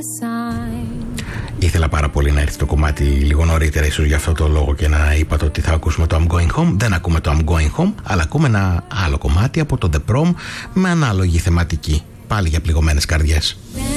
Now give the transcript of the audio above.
Ήθελα πάρα πολύ να έρθει το κομμάτι λίγο νωρίτερα, ίσως για αυτό το λόγο, και να είπατε ότι θα ακούσουμε το I'm Going Home. Δεν ακούμε το I'm Going Home, αλλά ακούμε ένα άλλο κομμάτι από το The Prom με ανάλογη θεματική, πάλι για πληγωμένες καρδιές.